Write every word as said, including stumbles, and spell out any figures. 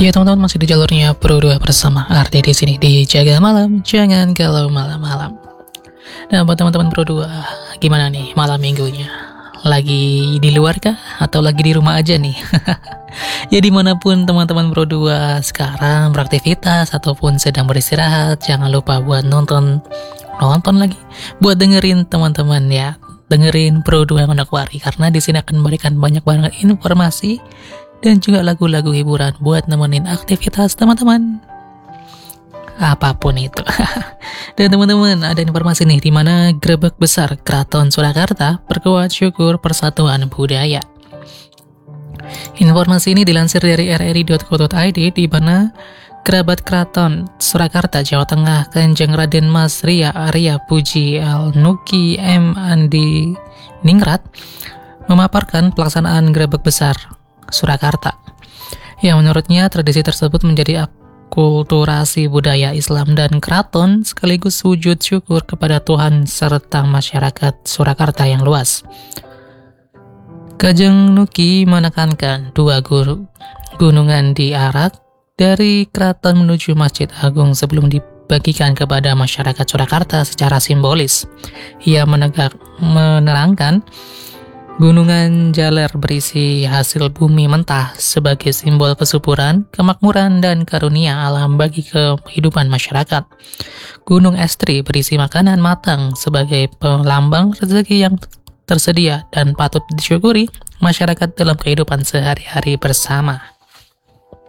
Ya teman-teman, masih di jalurnya Pro dua bersama Arti di sini di Jaga Malam, jangan kalau malam-malam. Nah buat teman-teman Pro dua, gimana nih malam minggunya? Lagi di luar kah? Atau lagi di rumah aja nih? Ya dimanapun teman-teman Pro dua sekarang beraktivitas ataupun sedang beristirahat, jangan lupa buat nonton Nonton lagi, buat dengerin teman-teman ya. Dengerin Pro dua Manokwari, karena di sini akan memberikan banyak banget informasi dan juga lagu-lagu hiburan buat nemenin aktivitas teman-teman, apapun itu. Dan teman-teman, ada informasi nih, di mana Grebek Besar Keraton Surakarta perkuat syukur persatuan budaya. Informasi ini dilansir dari r r i dot co dot i d, di mana kerabat Keraton Surakarta, Jawa Tengah, Kanjeng Raden Mas Ria Arya Puji Al Nuki M Andi Ningrat memaparkan pelaksanaan Grebek Besar Surakarta, yang menurutnya tradisi tersebut menjadi akulturasi budaya Islam dan keraton sekaligus wujud syukur kepada Tuhan serta masyarakat Surakarta yang luas. Kanjeng Nuki menekankan dua guru gunungan diarak dari keraton menuju Masjid Agung sebelum dibagikan kepada masyarakat Surakarta secara simbolis. Ia menegak, menerangkan gunungan jaler berisi hasil bumi mentah sebagai simbol kesuburan, kemakmuran, dan karunia alam bagi kehidupan masyarakat. Gunung Estri berisi makanan matang sebagai pelambang rezeki yang tersedia dan patut disyukuri masyarakat dalam kehidupan sehari-hari bersama.